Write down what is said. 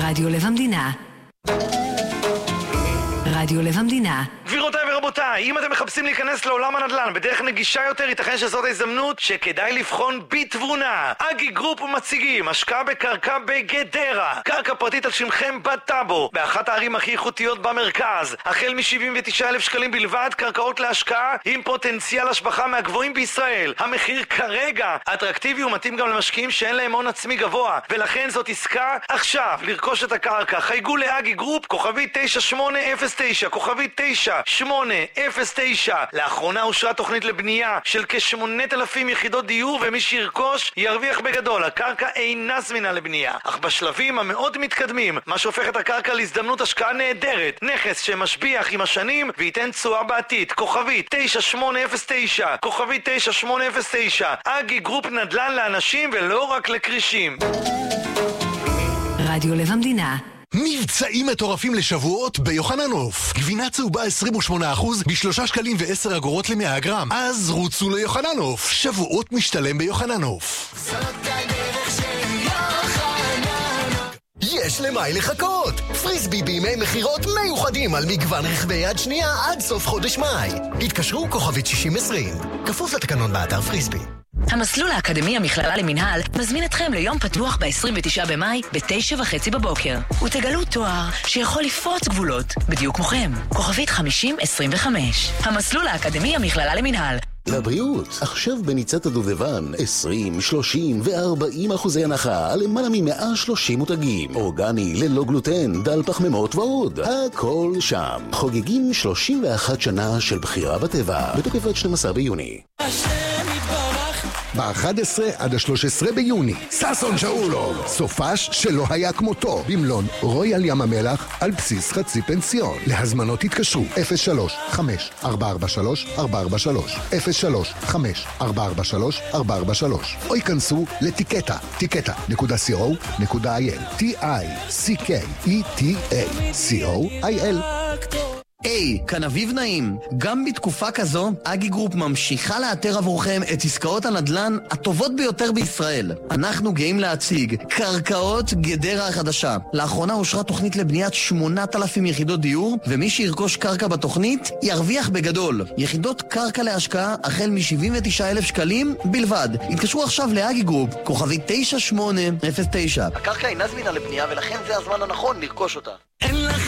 רדיו לב המדינה. רדיו לב המדינה. גבירותיי ורבותיי, אם אתם מחפשים להיכנס לעולם הנדל"ן בדרך נגישה יותר, ייתכן שזאת ההזדמנות שכדאי לבחון בתבונה. אגי גרופ מציגים השקעה בקרקע בגדרה, קרקע פרטית על שמכם בטאבו, באחת הערים הכי איכותיות במרכז, החל מ-79,000 שקלים בלבד, קרקעות להשקעה עם פוטנציאל השבחה מהגבוהים בישראל. המחיר כרגע אטרקטיבי ומתאים גם למשקיעים שאין להם הון עצמי גבוה, ולכן זאת עסקה עכשיו לרכוש את הקרקע. חייגו לאגי גרופ, כוכבי 9809, כוכבי 9809. לאחרונה אושרה תוכנית לבנייה של כ8,000 יחידות דיור, ומי שירכוש ירוויח בגדול. הקרקע אינה זמינה לבנייה, אך בשלבים המאוד מתקדמים, מה שהופך את הקרקע להזדמנות השקעה נהדרת. נכס שמשביח עם השנים וייתן תשואה בעתיד. כוכבי 9809, כוכבי 9809. אגי גרופ, נדל"ן לאנשים ולא רק לקרישים. רדיו לב המדינה. מבצעים מטורפים לשבועות ביוחננוף. גבינה צהובה 28% ב3 שקלים ו10 אגורות ל100 גרם. אז רוצו ליוחננוף. שבועות משתלם ביוחננוף. זאת הדרך של יוחננוף. יש למי לחכות. פריסבי בימי מחירות מיוחדים על מגוון רכבי יד שנייה עד סוף חודש מאי. התקשרו כוכבית 6020. כפוף לתקנון באתר פריסבי. המסלול האקדמי המכללה למנהל מזמין אתכם ליום פתוח ב-29 במאי ב-9:30 בבוקר. ותגלו תואר שיכול לפרוץ גבולות, בדיוק כמוכם. כוכבית 5025. המסלול האקדמי המכללה למנהל. לבריאות, עכשיו בניצת הדובדבן 20, 30 ו-40% הנחה על למעלה מ-130 מותגים. אורגני, ללא גלוטן, דל פחמימות ועוד. הכל שם. חוגגים 31 שנה של בחירה בטבע. בתוקף עד 12 ביוני. ב-11 עד ה-13 ביוני, ססון שאולוב, סופש שלא היה כמותו, במלון רויאל ים המלח על בסיס חצי פנסיון. להזמנות התקשרו 03-5-443-443, 03-5-443-443, או ייכנסו לטיקטה, tiketa.co.il, TICKETA.co.il. היי, כאן אביב נעים. גם בתקופה כזו, אגי גרופ ממשיכה לאתר עבורכם את עסקאות הנדל"ן הטובות ביותר בישראל. אנחנו גאים להציג קרקעות גדרה החדשה. לאחרונה אושרה תוכנית לבניית 8,000 יחידות דיור, ומי שירכוש קרקע בתוכנית ירוויח בגדול. יחידות קרקע להשקעה החל מ-79,000 שקלים בלבד. התקשרו עכשיו לאגי גרופ, כוכבי 9809. הקרקע אינה זמינה לבנייה ולכן זה הזמן הנכון לרכוש אותה.